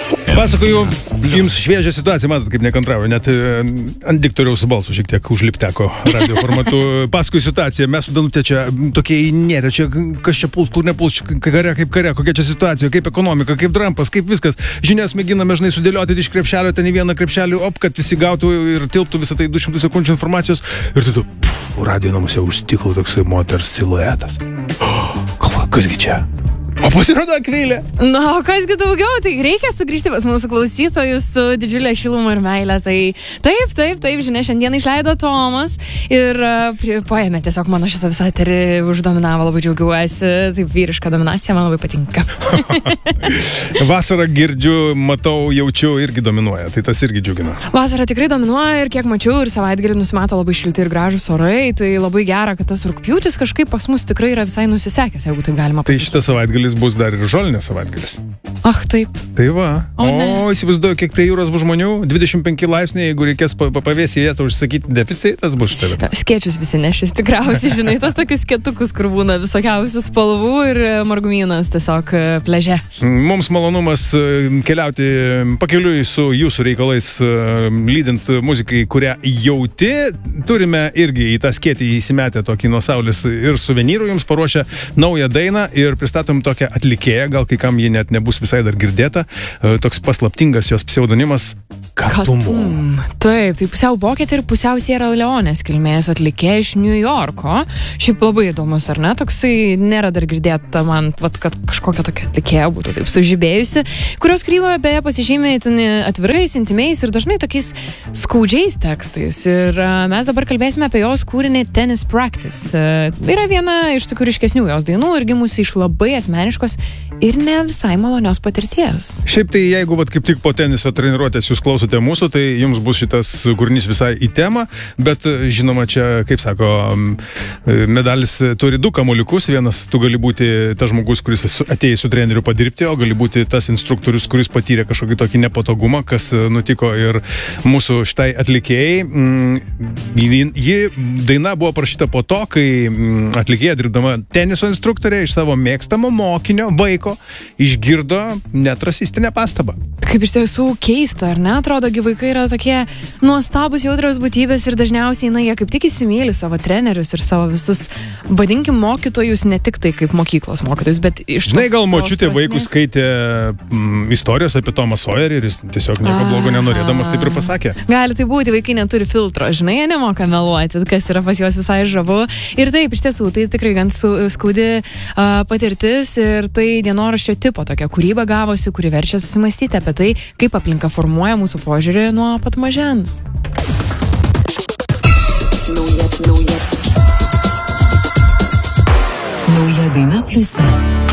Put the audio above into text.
Pasakoju jums šviežią situaciją, matot, kaip nekantrauju, net ant diktoriaus balsų šiek tiek užlipteko radio formatu. Pasakoju situaciją, mes su Danute čia tokie įnėrė, čia kas čia puls, kur nepuls, kare, kaip kare, kokia čia situacija, kaip ekonomika, kaip Trumpas, kaip viskas. Žinias mėginame žinai sudėlioti iš krepšelio, ten į vieną krepšelį, kad visi gautų ir tilptų visą tai 200 sekundžių informacijos. Ir tada, radio namuose už stiklo toksai moters siluetas. Galvoju, kasgi čia? O pasirodo Akvilė. Na, o kasgi daugiau, tai reikia sugrįžti pas mūsų klausytojus su didžiulė šiluma ir meilė. Tai taip, žinia, šiandien išleido Tomas ir paėmė tiesiog mano šitą visą eterį uždominavo, labai džiaugiuosi, taip vyriška dominacija, man labai patinka. Vasarą girdžiu, matau, jaučiu, irgi dominuoja, tai tas irgi džiugina. Vasarą tikrai dominuoja ir kiek mačiau ir savaitgalį nusimato labai šilti ir gražus orai, tai labai gera, kad tas rugpjūtis kažkaip pas mus tikrai yra visai nusisekęs, jeigu taip galima pasakyti. Tai šitas savaitgalis bus dar ir žolinės savaitgalis. Ach, taip. Tai va. O įsivaizduoju, kiek prie jūros bus žmonių? 25 laipsniai, jeigu reikės pavėsį vietą užsakyti, deficitas bus šitą vietą. Skėčius visi nešis, tikriausiai, žinai, tos tokius skėtukus, kur būna visokiausių spalvų ir margumynas tiesiog pleže. Mums malonumas keliauti pakeliui su jūsų reikalais, lydint muzikai, kurią jauti. Turime irgi į tą skėtį įsimetę tokį nuo saulės ir suvenyrų jums paruošę naują dainą ir pristatom tokią atlikėją, gal kai kam ji net nebus visai dar girdėta, toks paslaptingas jos pseudonimas Katum. Taip, tai pusiau vokietė ir pusiau Sierra Leonės kilmės atlikėja iš New Yorko. Šiaip labai įdomus, ar ne? Toksai nėra dar girdėta man, kad kažkokia tokia atlikėja būtų taip sužibėjusi, kurios kūryboje beje pasižymė atvirais, intymiais ir dažnai tokiais skaudžiais tekstais. Ir mes dabar kalbėsime apie jos kūrinį Tennis Practice. Yra viena iš tokių ryškesnių jos dainų ir gimusi iš labai asmeniškos ir ne visai malonios patirties. Šiaip tai jeigu kaip tik po teniso treniruotės jūs klausote mūsų, tai jums bus šitas kūrinys visai į temą, bet žinoma čia, kaip sako, medalis turi du kamuoliukus. Vienas, tu gali būti tas žmogus, kuris atėjo su treneriu padirbti, o gali būti tas instruktorius, kuris patyrė kažkokį tokį nepatogumą, kas nutiko ir mūsų šitai atlikėjai. Daina buvo parašyta po to, kai atlikėja dirbdama teniso instruktorė iš savo mėgstamo mokinio vaiko išgirdo net rasistinę pastabą. Kaip iš tiesų keista, ar ne? Atrodo, vaikai yra tokie nuostabus, jautrios būtybės ir dažniausiai jie kaip tik įsimyli savo trenerius ir savo visus, vadinkim, mokytojus, ne tik tai kaip mokyklos mokytojus, bet iš žinai, gal močiutė vaikų skaitė istorijos apie Tomą Sojerį ir jis tiesiog nieko blogo nenorėdamas taip ir pasakė. Gali tai būti, vaikai neturi filtro, žinai, jie nemoka meluoti, kas yra pas juos visai žavu. Ir taip, iš tiesų, tai tikrai gan skaudi patirtis ir tai dienoraščio tipo tokia kūryba gavosi, kuri verčia susimastyti apie tai, kaip aplinka formuoja mūsų požiūrį nuo pat mažens. Nauja daina pliuse.